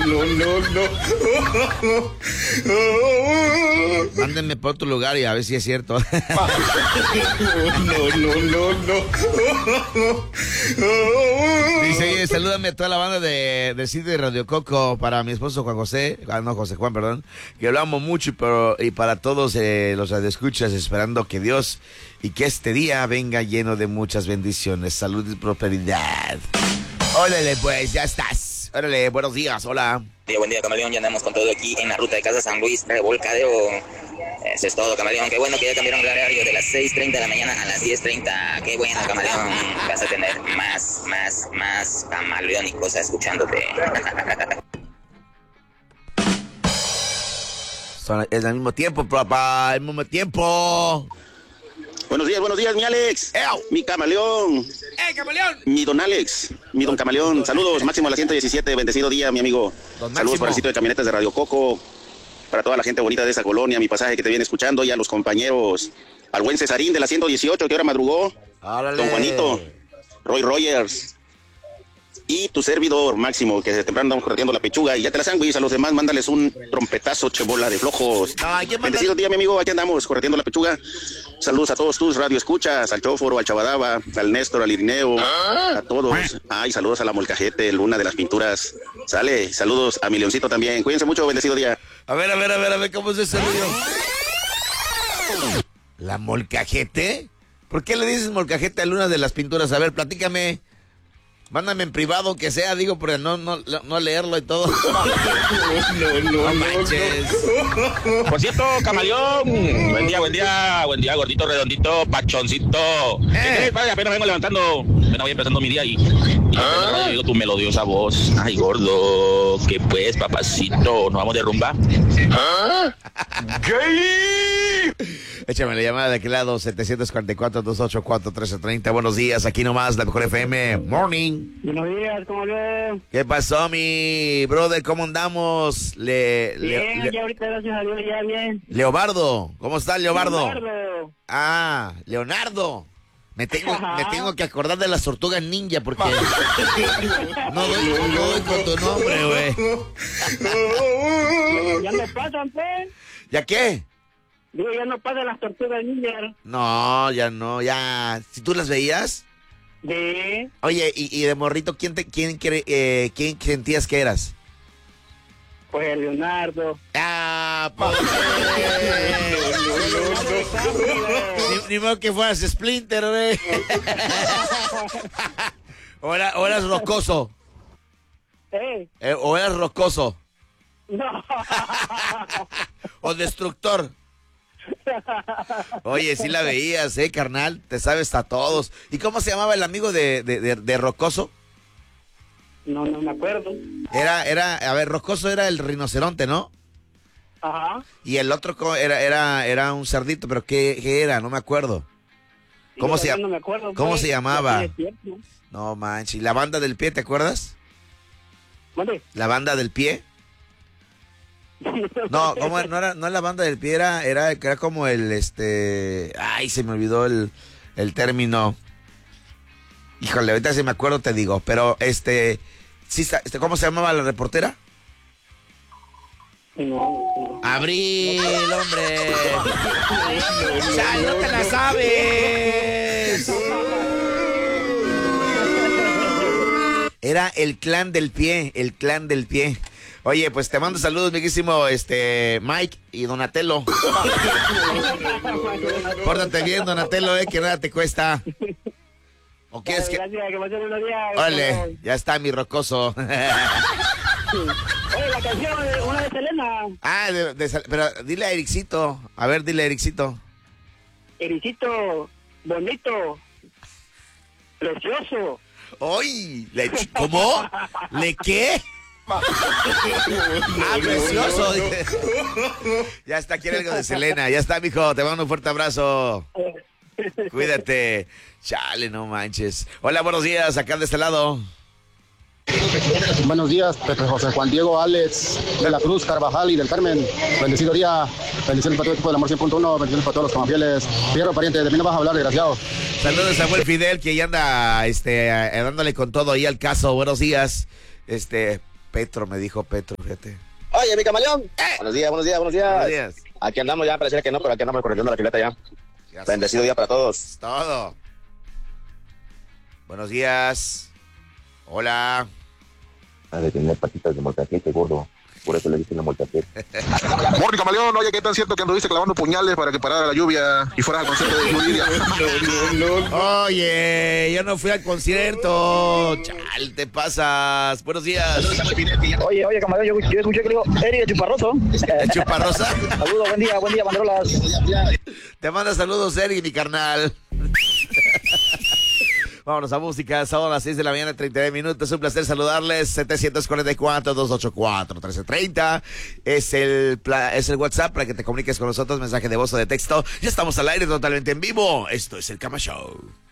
Mándenme por otro lugar y a ver si es cierto. Dice, oye, salúdame a toda la banda del sitio de Radio Coco, para mi esposo Juan José, José Juan, perdón, que lo amo mucho, y para todos los radioescuchas, esperando que Dios y que este día venga lleno de muchas bendiciones, salud y prosperidad. Órale, pues, ya estás. Órale, buenos días, hola. Buen día, Camaleón, ya andamos con todo aquí en la ruta de Casa San Luis, Volcadeo. Eso es todo, Camaleón. Qué bueno que ya cambiaron el horario de las 6:30 de la mañana a las 10:30. Qué bueno, Camaleón. Vas a tener más camaleónicos escuchándote. Es al mismo tiempo, papá, al mismo tiempo. Buenos días, mi Alex. Mi camaleón. Camaleón! Mi don Alex, mi don camaleón. Saludos, Máximo a la 117, bendecido día, mi amigo. Saludos para el sitio de camionetas de Radio Coco, para toda la gente bonita de esa colonia, mi pasaje que te viene escuchando, y a los compañeros, al buen Cesarín de la 118, que ahora madrugó. ¡Árale! Don Juanito, Roy Rogers, y tu servidor, Máximo, que de temprano andamos corriendo la pechuga, y ya te la sándwich, a los demás mándales un trompetazo, chebola de flojos. Bendecido día, mi amigo, aquí andamos corriendo la pechuga. Saludos a todos tus radioescuchas, al Chóforo, al Chabadaba, al Néstor, al Irineo, a todos. Ay, saludos a la Molcajete, Luna de las Pinturas. Sale, saludos a mi Leoncito también. Cuídense mucho, bendecido día. A ver, ¿cómo es ese ruido? ¿La Molcajete? ¿Por qué le dices Molcajete a Luna de las Pinturas? A ver, platícame. Mándame en privado, que sea, digo, para no leerlo y todo. No manches. Por cierto, Camaleón, buen día, gordito, redondito, pachoncito. ¿Qué crees? Apenas vengo levantando, apenas voy empezando mi día y digo tu melodiosa voz. Ay, gordo, ¿qué pues, papacito? ¿Nos vamos de rumba? ¿Qué? Échame la llamada de aquel lado, 744-284-1330. Buenos días, aquí nomás, la mejor FM. Morning. Buenos días, ¿cómo le? ¿Qué pasó, mi brother? ¿Cómo andamos? Bien, ya ahorita, gracias a Dios, ya bien. Leobardo, ¿cómo estás, Leobardo? Leonardo. Ah, Leonardo. Me tengo que acordar de las tortugas ninja porque no doy con tu nombre, güey. Ya no pasan, pues. ¿Ya qué? Digo, ya no pasan las tortugas ninja. No, ya no, ya. ¿Si tú las veías? Sí. Oye, y de morrito, ¿quién sentías que eras? Pues el Leonardo. Ah, pues. Ni modo que fueras Splinter, güey. O eras rocoso. O eras rocoso. No. O destructor. Oye, sí la veías, carnal. Te sabes a todos. ¿Y cómo se llamaba el amigo de Rocoso? No me acuerdo. A ver, Rocoso era el rinoceronte, ¿no? Ajá. Y el otro era un cerdito, pero ¿qué era? No me acuerdo. ¿Cómo se llamaba? No manches. ¿Y la banda del pie, te acuerdas? ¿Dónde? ¿La banda del pie? No, ¿cómo era? No era la banda del pie, era como el ay, se me olvidó el término. Híjole, ahorita si me acuerdo te digo, pero sí, ¿cómo se llamaba la reportera? No. Abril, hombre. ¡No te la sabes! Era el clan del pie. Oye, pues te mando saludos, amiguísimo Mike y Donatello. Pórtate bien, Donatello, que nada te cuesta. ¿O quieres que...? Gracias, que pasen unos días. Órale, ya está mi rocoso. Oye, la canción, una de Selena. Ah, pero dile a Ericito. A ver, dile a Ericito. Ericito, bonito, precioso. ¡Uy! ¿Cómo? ¿Le qué? Ah, precioso. Ya está, quiere algo de Selena. Ya está, mijo. Te mando un fuerte abrazo. Cuídate. Chale, no manches. Hola, buenos días. Acá de este lado. Buenos días, Pepe José Juan Diego Alex de la Cruz, Carvajal y del Carmen. Bendecido día. Bendiciones para todo el equipo del Amor 100.1. Bendiciones para todos los camafieles. Fierro, pariente, de mí no vas a hablar, desgraciado. Saludos a Samuel Fidel, que ya anda dándole con todo ahí al caso. Buenos días. Petro, me dijo Petro, fíjate. Oye, mi camaleón. Buenos días. Buenos días. Aquí andamos ya, pareciera que no, pero aquí andamos corriendo la chuleta ya. Gracias. Bendecido día para todos. Es todo. Buenos días. Hola. Ha de tener patitas de molcajete, gordo. Por eso le dicen la molcajete. Morning, camaleón. Oye, ¿qué tan cierto que anduviste clavando puñales para que parara la lluvia y fueras al concierto de Yuridia? Oye, yo no fui al concierto. Chal, te pasas. Buenos días. Oye, camaleón, yo escuché que le digo, Eri de Chuparroso. ¿Chuparrosa? Saludos, buen día, banderolas. Te manda saludos, Eri, mi carnal. Vámonos a música, son las 6 de la mañana, 39 minutos. Un placer saludarles. 744-284-1330. Es el WhatsApp para que te comuniques con nosotros. Mensaje de voz o de texto. Ya estamos al aire totalmente en vivo. Esto es el Cama Show.